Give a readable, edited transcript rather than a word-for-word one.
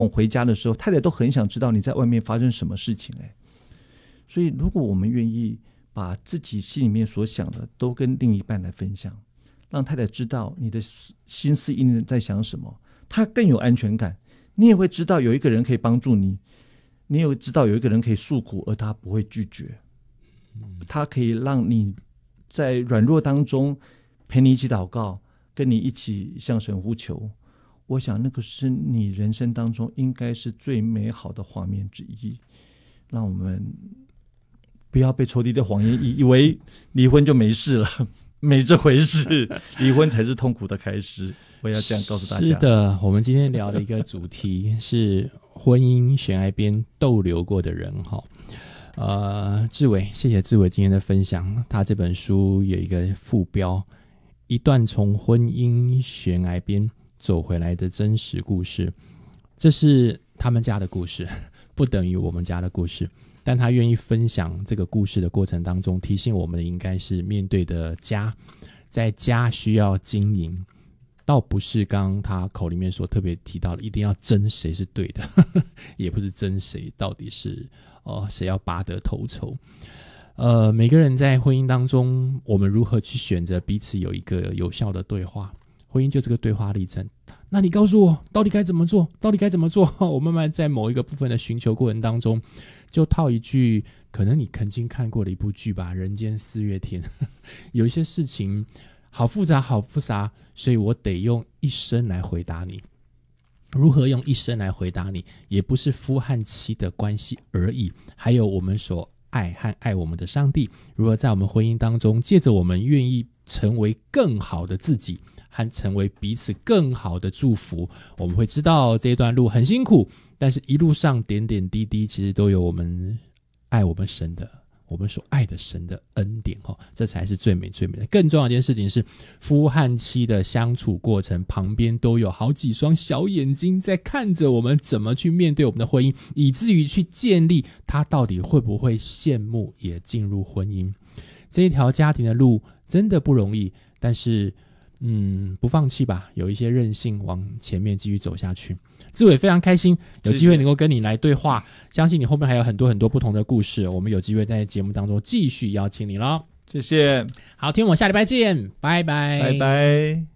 回家的时候，太太都很想知道你在外面发生什么事情所以如果我们愿意把自己心里面所想的都跟另一半来分享，让太太知道你的心思意念在想什么，她更有安全感，你也会知道有一个人可以帮助你，你也会知道有一个人可以诉苦，而他不会拒绝，他可以让你在软弱当中陪你一起祷告，跟你一起向神呼求。我想那个是你人生当中应该是最美好的画面之一。让我们不要被仇敌的谎言以为离婚就没事了，没这回事，离婚才是痛苦的开始。我要这样告诉大家。 是的，我们今天聊的一个主题是婚姻悬崖边逗留过的人志伟，谢谢志伟今天的分享。他这本书有一个副标，一段从婚姻悬崖边走回来的真实故事。这是他们家的故事，不等于我们家的故事，但他愿意分享这个故事的过程当中，提醒我们的应该是面对的家，在家需要经营，倒不是刚刚他口里面所特别提到的一定要争谁是对的也不是争谁到底是谁要拔得头筹。每个人在婚姻当中，我们如何去选择彼此有一个有效的对话，婚姻就这个对话历程。那你告诉我到底该怎么做，到底该怎么做我慢慢在某一个部分的寻求过程当中，就套一句可能你曾经看过的一部剧吧，人间四月天有一些事情好复杂好复杂，所以我得用一生来回答你。如何用一生来回答你，也不是夫和妻的关系而已，还有我们所爱和爱我们的上帝，如何在我们婚姻当中，借着我们愿意成为更好的自己和成为彼此更好的祝福。我们会知道这段路很辛苦，但是一路上点点滴滴其实都有我们爱我们神的，我们所爱的神的恩典这才是最美最美的。更重要的一件事情是，夫和妻的相处过程旁边都有好几双小眼睛在看着我们怎么去面对我们的婚姻，以至于去建立他到底会不会羡慕也进入婚姻。这一条家庭的路真的不容易，但是不放弃吧，有一些韧性往前面继续走下去。志伟非常开心有机会能够跟你来对话，相信你后面还有很多很多不同的故事，我们有机会在节目当中继续邀请你咯。 谢谢， 好，听我们下礼拜见，拜拜， 拜拜。